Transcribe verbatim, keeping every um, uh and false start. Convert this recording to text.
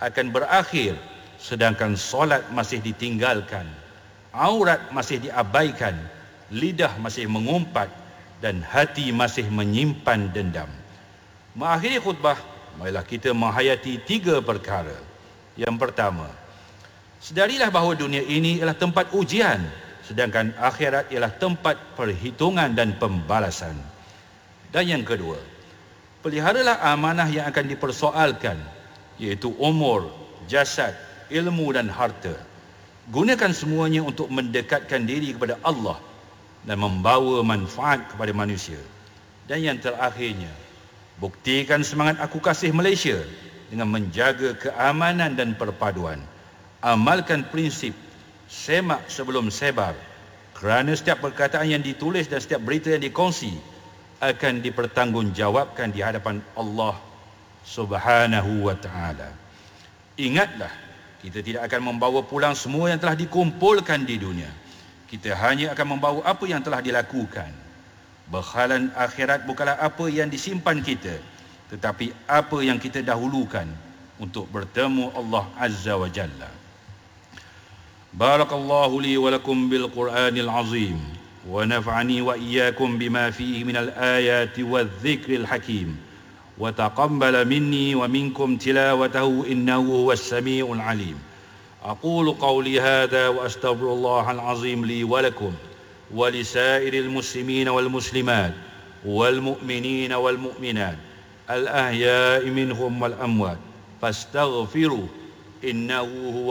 akan berakhir sedangkan solat masih ditinggalkan, aurat masih diabaikan, lidah masih mengumpat dan hati masih menyimpan dendam. Mengakhiri khutbah, marilah kita menghayati tiga perkara. Yang pertama, sedarilah bahawa dunia ini ialah tempat ujian, sedangkan akhirat ialah tempat perhitungan dan pembalasan. Dan yang kedua, peliharalah amanah yang akan dipersoalkan, iaitu umur, jasad, ilmu dan harta. Gunakan semuanya untuk mendekatkan diri kepada Allah dan membawa manfaat kepada manusia. Dan yang terakhirnya, buktikan semangat aku kasih Malaysia dengan menjaga keamanan dan perpaduan. Amalkan prinsip semak sebelum sebar, kerana setiap perkataan yang ditulis dan setiap berita yang dikongsi akan dipertanggungjawabkan di hadapan Allah Subhanahu wa ta'ala. Ingatlah, kita tidak akan membawa pulang semua yang telah dikumpulkan di dunia. Kita hanya akan membawa apa yang telah dilakukan. Bekhalan akhirat bukanlah apa yang disimpan kita, tetapi apa yang kita dahulukan untuk bertemu Allah Azza wa Jalla. Barakallahu li wa lakum bil Qur'anil azim wa naf'ani wa iyyakum bima fihi minal ayati wadh-dhikril hakim wa taqabbala minni wa minkum tilawatahu innahu huwas samiul alim. Aqulu qawli hadha wa astaghfirullahal azim li wa lakum ولسائر المسلمين والمسلمات والمؤمنين والمؤمنات الأحياء منهم والأموات فاستغفروا إنه هو